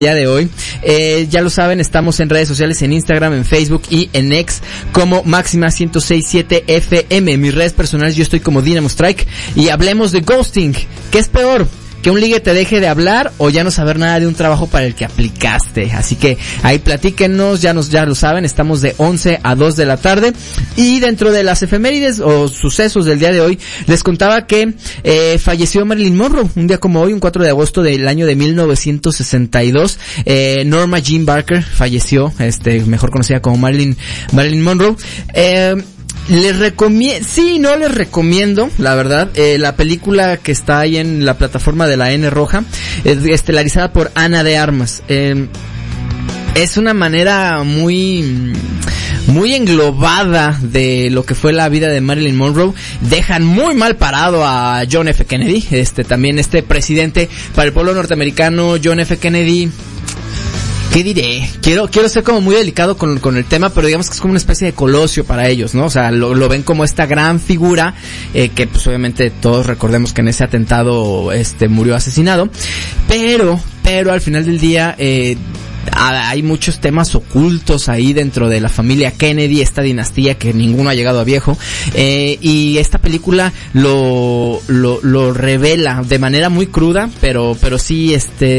día de hoy. Ya lo saben, estamos en redes sociales, en Instagram, en Facebook y en X como Máxima 106.7 FM. En mis redes personales yo estoy como Dynamo Strike y hablemos de ghosting. ¿Qué es peor? Que un ligue te deje de hablar o ya no saber nada de un trabajo para el que aplicaste. Así que ahí platíquenos, ya lo saben, estamos de 11 a 2 de la tarde. Y dentro de las efemérides o sucesos del día de hoy, les contaba que falleció Marilyn Monroe, un día como hoy, un 4 de agosto del año de 1962. Norma Jean Barker falleció, mejor conocida como Marilyn Monroe. Les recomiendo, la verdad, la película que está ahí en la plataforma de la N Roja, estelarizada por Ana de Armas. Es una manera muy englobada de lo que fue la vida de Marilyn Monroe. Dejan muy mal parado a John F. Kennedy, también presidente para el pueblo norteamericano, John F. Kennedy. ¿Qué diré? Quiero ser como muy delicado con el tema, pero digamos que es como una especie de Colosio para ellos, ¿no? O sea, lo ven como esta gran figura, que pues obviamente todos recordemos que en ese atentado, murió asesinado. Pero al final del día, hay muchos temas ocultos ahí dentro de la familia Kennedy, esta dinastía que ninguno ha llegado a viejo, y esta película lo revela de manera muy cruda, pero sí,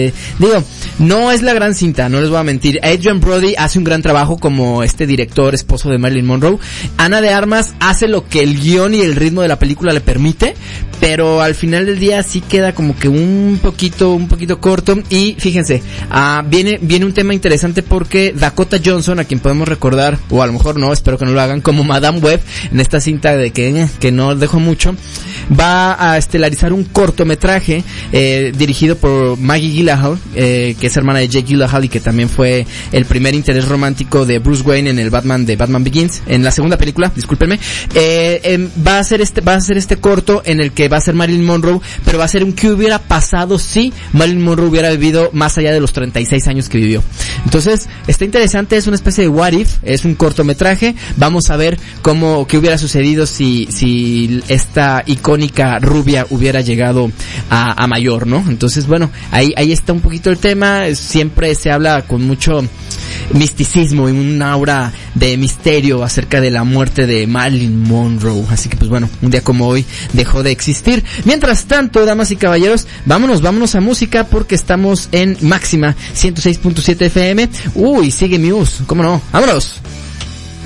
no es la gran cinta, no les voy a mentir. Adrian Brody hace un gran trabajo como director, esposo de Marilyn Monroe. Ana de Armas hace lo que el guión y el ritmo de la película le permite, pero al final del día sí queda como que un poquito corto. Y fíjense, viene un tema interesante porque Dakota Johnson, a quien podemos recordar, o a lo mejor no, espero que no lo hagan, como Madame Web en esta cinta de que no dejó mucho, va a estelarizar un cortometraje dirigido por Maggie Gyllenhaal, que es hermana de Jake Gyllenhaal y que también fue el primer interés romántico de Bruce Wayne en el Batman de Batman Begins, en la segunda película, discúlpenme. Va a ser este corto en el que va a ser Marilyn Monroe, pero va a ser un qué hubiera pasado si Marilyn Monroe hubiera vivido más allá de los 36 años que vivió. Entonces, está interesante, es una especie de what if, es un cortometraje. Vamos a ver qué hubiera sucedido si esta icónica rubia hubiera llegado a mayor, ¿no? Entonces, bueno, ahí está un poquito el tema. Siempre se habla con mucho misticismo y un aura de misterio acerca de la muerte de Marilyn Monroe. Así que pues bueno, un día como hoy dejó de existir. Mientras tanto, damas y caballeros, vámonos a música porque estamos en Máxima 106.7 FM. Uy, sigue Muse, ¿cómo no? ¡Vámonos!